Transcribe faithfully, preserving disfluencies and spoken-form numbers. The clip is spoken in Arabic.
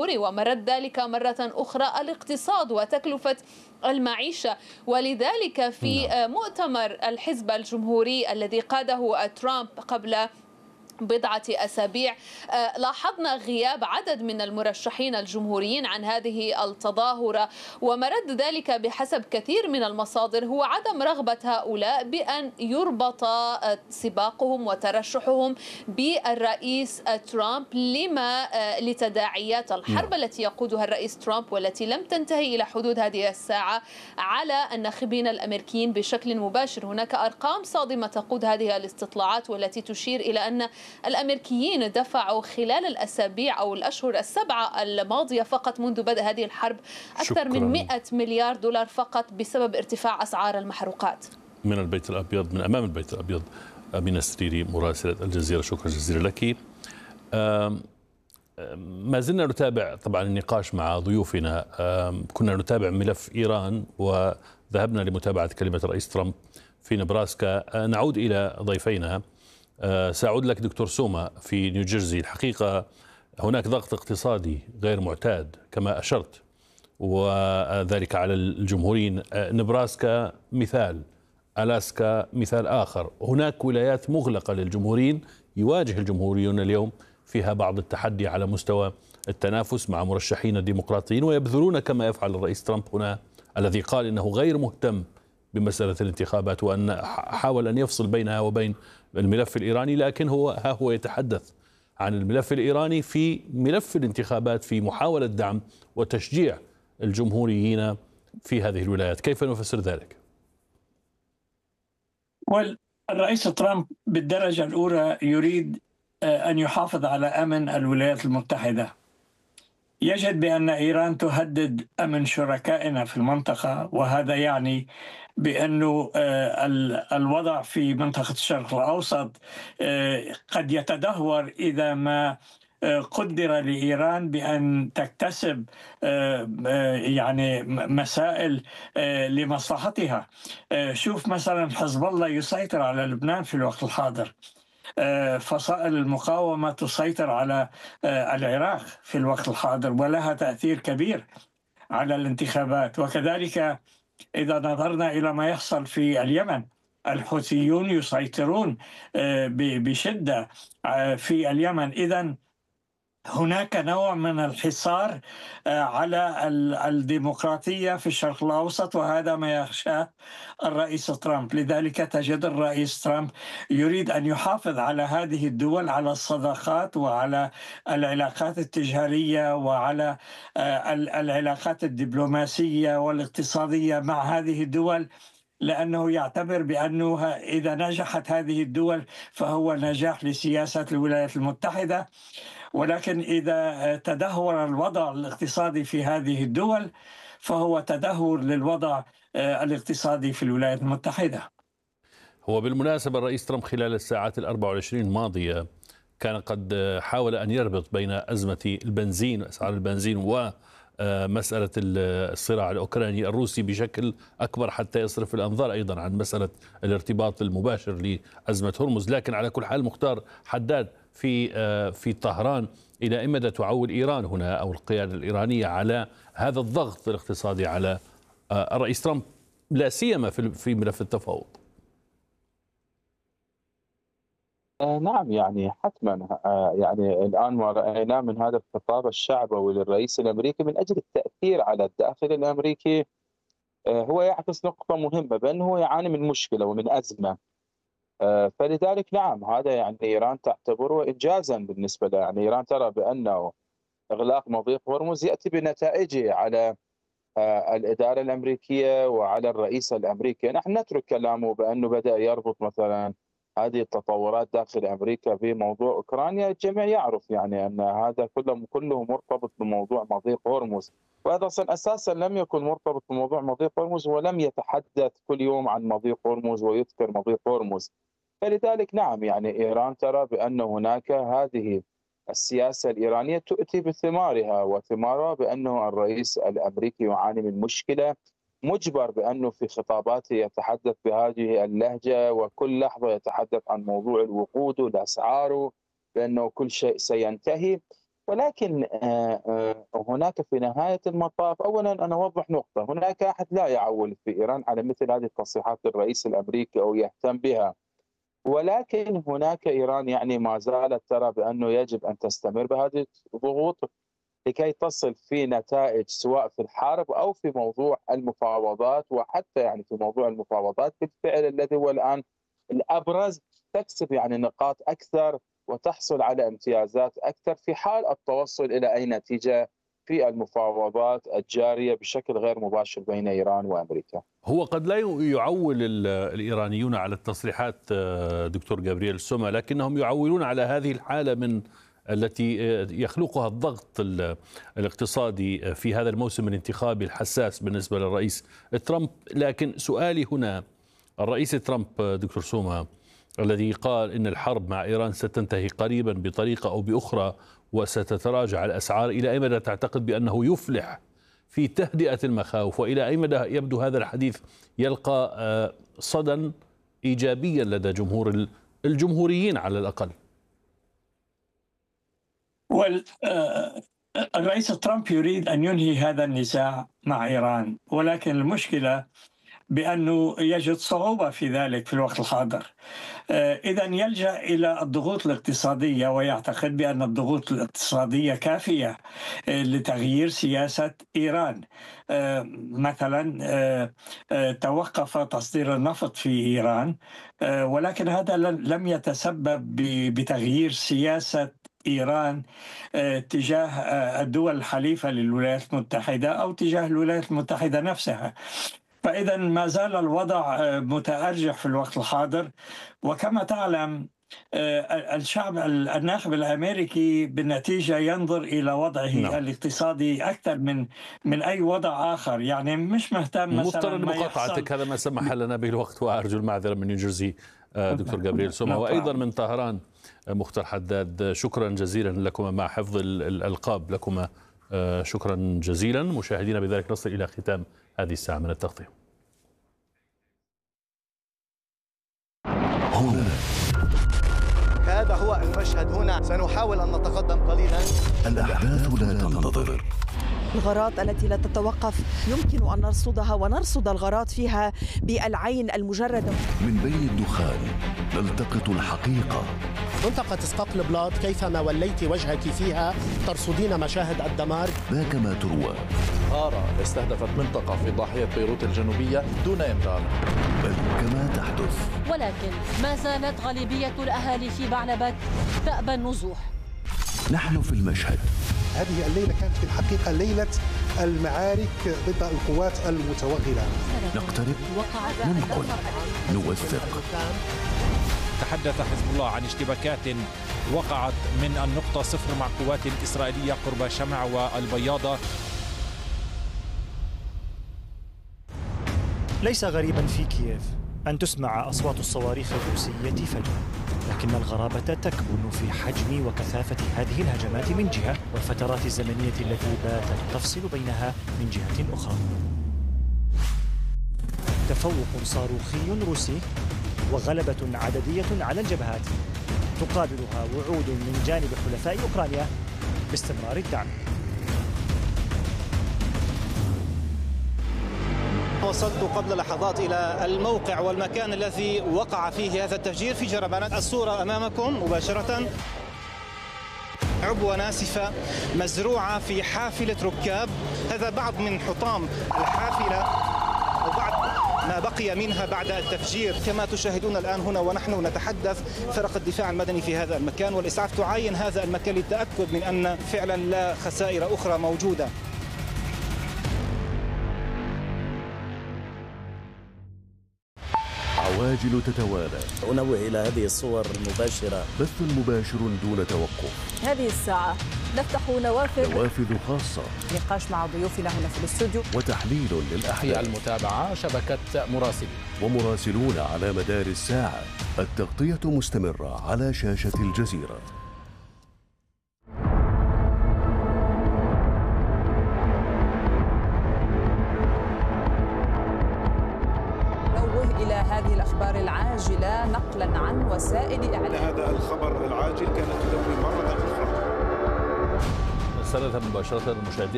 الجمهوري، ومرد ذلك مرة أخرى الاقتصاد وتكلفة المعيشة. ولذلك في نعم. مؤتمر الحزب الجمهوري الذي قاده ترامب قبل بضعة أسابيع لاحظنا غياب عدد من المرشحين الجمهوريين عن هذه التظاهرة، ومرد ذلك بحسب كثير من المصادر هو عدم رغبة هؤلاء بأن يربط سباقهم وترشحهم بالرئيس ترامب لما لتداعيات الحرب نعم. التي يقودها الرئيس ترامب والتي لم تنتهي إلى حدود هذه الساعة على الناخبين الأمريكيين بشكل مباشر. هناك أرقام صادمة تقود هذه الاستطلاعات والتي تشير إلى أن الأمريكيين دفعوا خلال الأسابيع أو الأشهر السبعة الماضية فقط منذ بدء هذه الحرب أكثر من شكرا. مئة مليار دولار فقط بسبب ارتفاع أسعار المحروقات. من البيت الأبيض، من أمام البيت الأبيض، أمينة السريري مراسلة الجزيرة، شكرا جزيلا لك. ما زلنا نتابع طبعا النقاش مع ضيوفنا. كنا نتابع ملف إيران وذهبنا لمتابعة كلمة الرئيس ترامب في نبراسكا. نعود إلى ضيفينا. سأعود لك دكتور سوما في نيوجيرسي. الحقيقة هناك ضغط اقتصادي غير معتاد كما أشرت، وذلك على الجمهوريين. نبراسكا مثال، ألاسكا مثال آخر. هناك ولايات مغلقة للجمهوريين، يواجه الجمهوريون اليوم فيها بعض التحدي على مستوى التنافس مع مرشحين ديمقراطيين، ويبذلون كما يفعل الرئيس ترامب هنا الذي قال إنه غير مهتم بمسألة الانتخابات وأن حاول أن يفصل بينها وبين الملف الإيراني، لكن هو ها هو يتحدث عن الملف الإيراني في ملف الانتخابات في محاولة دعم وتشجيع الجمهوريين في هذه الولايات. كيف نفسر ذلك؟ والرئيس ترامب بالدرجة الأولى يريد أن يحافظ على أمن الولايات المتحدة. يجد بأن إيران تهدد أمن شركائنا في المنطقة، وهذا يعني بأنه الوضع في منطقة الشرق الأوسط قد يتدهور إذا ما قدر لإيران بأن تكتسب يعني مسائل لمصلحتها. شوف مثلا حزب الله يسيطر على لبنان في الوقت الحاضر، فصائل المقاومة تسيطر على العراق في الوقت الحاضر ولها تأثير كبير على الانتخابات. وكذلك إذا نظرنا إلى ما يحصل في اليمن، الحوثيون يسيطرون بشدة في اليمن. إذن هناك نوع من الحصار على الديمقراطية في الشرق الأوسط، وهذا ما يخشاه الرئيس ترامب. لذلك تجد الرئيس ترامب يريد أن يحافظ على هذه الدول، على الصداقات وعلى العلاقات التجارية وعلى العلاقات الدبلوماسية والاقتصادية مع هذه الدول، لأنه يعتبر بأنه إذا نجحت هذه الدول فهو نجاح لسياسة الولايات المتحدة. ولكن إذا تدهور الوضع الاقتصادي في هذه الدول فهو تدهور للوضع الاقتصادي في الولايات المتحدة. هو بالمناسبة الرئيس ترامب خلال الساعات الأربع والعشرين الماضية كان قد حاول أن يربط بين أزمة البنزين وأسعار البنزين ومسألة الصراع الأوكراني الروسي بشكل أكبر، حتى يصرف الأنظار أيضا عن مسألة الارتباط المباشر لأزمة هرمز. لكن على كل حال مختار حداد في في طهران، إلى مدى تعول إيران هنا أو القيادة الإيرانية على هذا الضغط الاقتصادي على الرئيس ترامب لا سيما في في ملف التفاوض؟ نعم، يعني حتما. يعني الآن ما رأيناه من هذا الخطاب الشعبوي للرئيس الأمريكي من أجل التأثير على الداخل الأمريكي هو يعكس نقطة مهمة، بأنه يعاني من مشكلة ومن أزمة. فلذلك نعم، هذا يعني إيران تعتبره إنجازا بالنسبة لها. يعني إيران ترى بأنه إغلاق مضيق هرمز يأتي بنتائجه على الإدارة الأمريكية وعلى الرئيس الأمريكي. نحن نترك كلامه بأنه بدأ يربط مثلا هذه التطورات داخل أمريكا بموضوع أوكرانيا. الجميع يعرف يعني أن هذا كله كله مرتبط بموضوع مضيق هرمز، وهذا أساسا لم يكن مرتبط بموضوع مضيق هرمز، ولم يتحدث كل يوم عن مضيق هرمز ويذكر مضيق هرمز. فلذلك نعم، يعني إيران ترى بأن هناك هذه السياسة الإيرانية تؤتي بثمارها، وثمارها بأنه الرئيس الأمريكي يعاني من مشكلة، مجبر بأنه في خطاباته يتحدث بهذه اللهجة، وكل لحظة يتحدث عن موضوع الوقود والأسعار، بأنه كل شيء سينتهي. ولكن هناك في نهاية المطاف، أولا أنا أوضح نقطة، هناك أحد لا يعول في إيران على مثل هذه التصريحات للرئيس الأمريكي أو يهتم بها، ولكن هناك إيران يعني ما زالت ترى بأنه يجب أن تستمر بهذه الضغوط لكي تصل في نتائج سواء في الحرب أو في موضوع المفاوضات، وحتى يعني في موضوع المفاوضات بالفعل الذي هو الآن الأبرز تكسب يعني نقاط أكثر وتحصل على امتيازات أكثر في حال التوصل إلى أي نتيجة في المفاوضات الجارية بشكل غير مباشر بين إيران وأمريكا. هو قد لا يعول الإيرانيون على التصريحات دكتور جابرييل سوما، لكنهم يعولون على هذه الحالة من التي يخلقها الضغط الاقتصادي في هذا الموسم الانتخابي الحساس بالنسبة للرئيس ترامب. لكن سؤالي هنا، الرئيس ترامب دكتور سوما الذي قال إن الحرب مع إيران ستنتهي قريبا بطريقة أو بأخرى وستتراجع الأسعار، إلى أي مدى تعتقد بأنه يفلح في تهدئة المخاوف، وإلى أي مدى يبدو هذا الحديث يلقى صدى إيجابيا لدى جمهور الجمهوريين على الأقل؟ الرئيس ترامب يريد أن ينهي هذا النزاع مع إيران، ولكن المشكلة بأنه يجد صعوبة في ذلك في الوقت الحاضر. إذا يلجأ إلى الضغوط الاقتصادية، ويعتقد بأن الضغوط الاقتصادية كافية لتغيير سياسة إيران. مثلا توقف تصدير النفط في إيران، ولكن هذا لم يتسبب بتغيير سياسة إيران تجاه الدول الحليفة للولايات المتحدة أو تجاه الولايات المتحدة نفسها. فإذا ما زال الوضع متأرجح في الوقت الحاضر. وكما تعلم الشعب الناخب الأمريكي بالنتيجة ينظر إلى وضعه نعم. الاقتصادي أكثر من من أي وضع آخر، يعني مش مهتم مثلا. مفترض مقاطعتك، هذا ما سمح لنا به الوقت، وأرجو المعذرة من نيوجيرسي دكتور جابرييل سوما، وأيضا من طهران مختار حداد. شكرا جزيلا لكما مع حفظ الألقاب لكما، شكرا جزيلا. مشاهدينا بذلك نصل إلى ختام هذه الساعة من التغطية. هنا هذا هو المشهد، هنا سنحاول أن نتقدم قليلا. الأحداث لا تنتظر، الغارات التي لا تتوقف يمكن أن نرصدها ونرصد الغارات فيها بالعين المجردة. من بين الدخان نلتقط الحقيقة. منطقة اسقاط البلاط كيفما وليت وجهك فيها ترصدين مشاهد الدمار. ذاك ما تروى. غارة استهدفت منطقة في ضاحية بيروت الجنوبية دون إنذار. بل كما تحدث. ولكن ما زالت غالبية الأهالي في بعلبك تأبى النزوح. نحن في المشهد. هذه الليلة كانت في الحقيقة ليلة المعارك ضد القوات المتوغلة. نقترب، ننقل، نوثق. تحدث حزب الله عن اشتباكات وقعت من النقطة صفر مع قوات إسرائيلية قرب شمع والبياضة. ليس غريبا في كييف أن تسمع أصوات الصواريخ الروسية فجأة، لكن الغرابة تكمن في حجم وكثافة هذه الهجمات من جهة، والفترات الزمنية التي باتت تفصل بينها من جهة أخرى. تفوق صاروخي روسي وغلبة عددية على الجبهات تقابلها وعود من جانب حلفاء أوكرانيا باستمرار الدعم. وصلت قبل لحظات إلى الموقع والمكان الذي وقع فيه هذا التفجير في جربانات. الصورة أمامكم مباشرة، عبوة ناسفة مزروعة في حافلة ركاب. هذا بعض من حطام الحافلة وبعض ما بقي منها بعد التفجير. كما تشاهدون الآن هنا ونحن نتحدث، فرق الدفاع المدني في هذا المكان والإسعاف تعاين هذا المكان للتأكد من أن فعلا لا خسائر أخرى موجودة. عواجل تتوالى. أنوه إلى هذه الصور المباشرة. بث مباشر دون توقف. هذه الساعة نفتح نوافذ نوافذ خاصة، نقاش مع ضيوفنا هنا في الاستوديو، وتحليل للأحداث. المتابعة شبكة مراسلين ومراسلون على مدار الساعة. التغطية مستمرة على شاشة الجزيرة. إلى هذه الأخبار العاجلة نقلا عن وسائل إعلام. هذا الخبر العاجل كانت تدوي مرة أخرى. سنذهب مباشرة المشاهدين